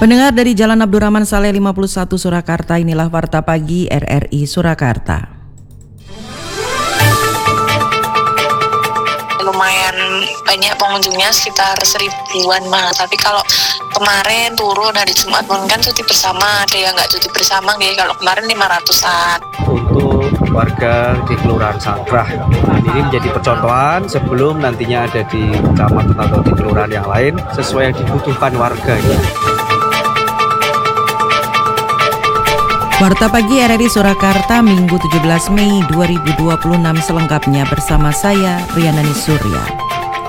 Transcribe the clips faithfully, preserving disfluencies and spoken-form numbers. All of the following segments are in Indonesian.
Pendengar dari Jalan Abdurrahman Saleh lima puluh satu Surakarta, inilah Warta Pagi R R I Surakarta. Lumayan banyak pengunjungnya, sekitar seribuan mah. Tapi kalau kemarin turun hari Jumat pun kan cuti bersama, ada yang nggak cuti bersama gitu. Kalau kemarin lima ratusan. Untuk warga di Kelurahan Sangkrah, nah, ini menjadi percontohan sebelum nantinya ada di kecamatan atau di kelurahan yang lain sesuai yang dibutuhkan warga. Warta Pagi R R I Surakarta, Minggu tujuh belas Mei dua ribu dua puluh enam, selengkapnya bersama saya, Rianani Surya.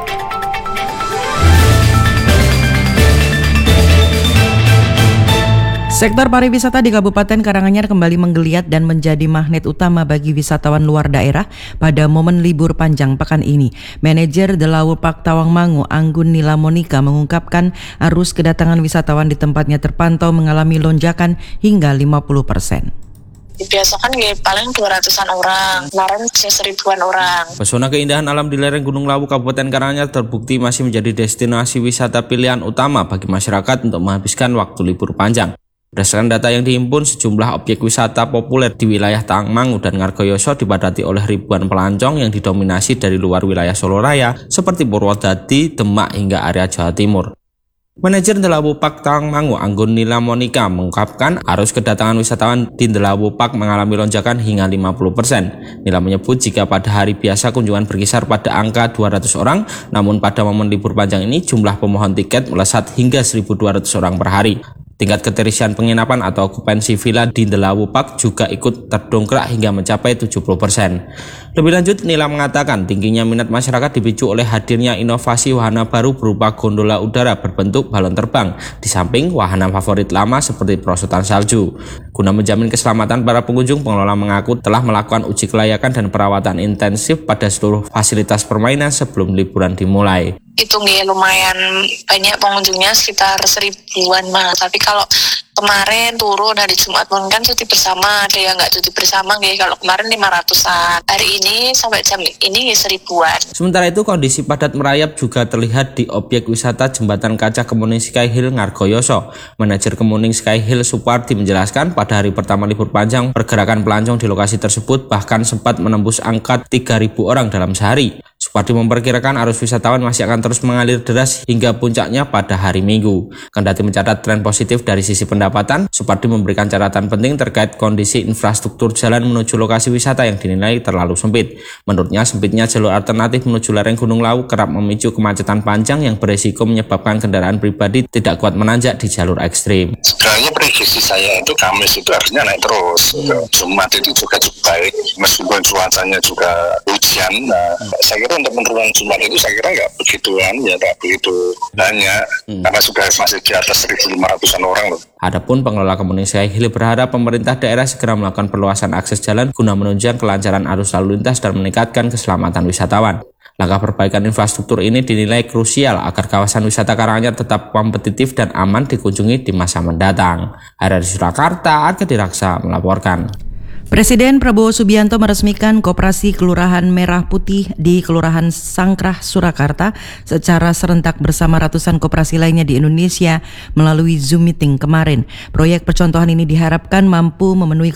Sektor pariwisata di Kabupaten Karanganyar kembali menggeliat dan menjadi magnet utama bagi wisatawan luar daerah pada momen libur panjang pekan ini. Manajer The Lawu Park Tawangmangu, Anggun Nila Monika, mengungkapkan arus kedatangan wisatawan di tempatnya terpantau mengalami lonjakan hingga lima puluh persen. Biasa kan ya, paling dua ratusan orang, kemarin seribuan orang. Pesona keindahan alam di lereng Gunung Lawu Kabupaten Karanganyar terbukti masih menjadi destinasi wisata pilihan utama bagi masyarakat untuk menghabiskan waktu libur panjang. Berdasarkan data yang dihimpun, sejumlah objek wisata populer di wilayah Tawangmangu dan Ngargoyoso dipadati oleh ribuan pelancong yang didominasi dari luar wilayah Solo Raya seperti Purwodadi, Demak hingga area Jawa Timur. Manajer The Lawu Park Tawangmangu, Anggun Nila Monika, mengungkapkan arus kedatangan wisatawan di The Lawu Park mengalami lonjakan hingga lima puluh persen. Nila menyebut jika pada hari biasa kunjungan berkisar pada angka dua ratus orang, namun pada momen libur panjang ini jumlah pemohon tiket melesat hingga seribu dua ratus orang per hari. Tingkat keterisian penginapan atau okupansi villa di The Lawu Park juga ikut terdongkrak hingga mencapai tujuh puluh persen. Lebih lanjut, Nila mengatakan tingginya minat masyarakat dipicu oleh hadirnya inovasi wahana baru berupa gondola udara berbentuk balon terbang, di samping wahana favorit lama seperti perosotan salju. Guna menjamin keselamatan para pengunjung, pengelola mengaku telah melakukan uji kelayakan dan perawatan intensif pada seluruh fasilitas permainan sebelum liburan dimulai. Itu ya, lumayan banyak pengunjungnya, sekitar seribuan mah. Tapi kalau kemarin turun hari Jumat pun kan cuti bersama, ada yang nggak cuti bersama gitu. Kalau kemarin lima ratusan, hari ini sampai jam ini ya seribuan. Sementara itu, kondisi padat merayap juga terlihat di objek wisata Jembatan Kaca Kemuning Sky Hill Ngargoyoso. Manajer Kemuning Sky Hill Supardi menjelaskan pada hari pertama libur panjang, pergerakan pelancong di lokasi tersebut bahkan sempat menembus angka tiga ribu orang dalam sehari. Supardi memperkirakan arus wisatawan masih akan terus mengalir deras hingga puncaknya pada hari Minggu. Kendati mencatat tren positif dari sisi pendapatan, Supardi memberikan catatan penting terkait kondisi infrastruktur jalan menuju lokasi wisata yang dinilai terlalu sempit. Menurutnya, sempitnya jalur alternatif menuju lereng Gunung Lawu kerap memicu kemacetan panjang yang beresiko menyebabkan kendaraan pribadi tidak kuat menanjak di jalur ekstrim. Sebenarnya prediksi saya itu Kamis itu harusnya naik terus. Hmm. Jumat itu juga cukup baik, meskipun cuacanya juga hujan. Nah, hmm. saya kira untuk penurunan Jumat itu saya kira nggak begituan, ya nggak begitu banyak, hmm. karena sudah masih di atas seribu lima ratusan orang loh. Adapun pengelola Kemuning Sky Hill berharap pemerintah daerah segera melakukan perluasan akses jalan guna menunjang kelancaran arus lalu lintas dan meningkatkan keselamatan wisatawan. Langkah perbaikan infrastruktur ini dinilai krusial agar kawasan wisata Karanganyar tetap kompetitif dan aman dikunjungi di masa mendatang. R R I Surakarta, Arkadi Raksa melaporkan. Presiden Prabowo Subianto meresmikan Koperasi Kelurahan Merah Putih di Kelurahan Sangkrah, Surakarta secara serentak bersama ratusan koperasi lainnya di Indonesia melalui Zoom meeting kemarin. Proyek percontohan ini diharapkan mampu memenuhi